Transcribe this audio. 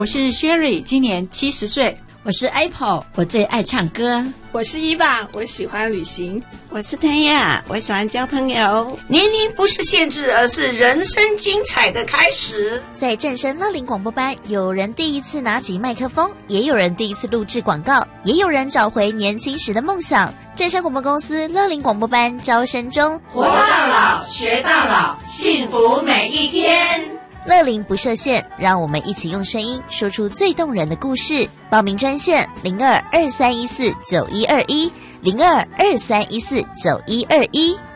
我是 Sherry， 今年70岁。 我是 Apple， 我最爱唱歌。 我是伊娃，我喜欢旅行。 我是谭雅，我喜欢交朋友。 年龄不是限制，而是人生精彩的开始。 在正声乐龄广播班，有人第一次拿起麦克风，也有人第一次录制广告，也有人找回年轻时的梦想。正声广播公司乐龄广播班招生中， 活到老，学到老，幸福每一天。 乐龄不设限，让我们一起用声音说出最动人的故事。报名专线0223149121，0223149121。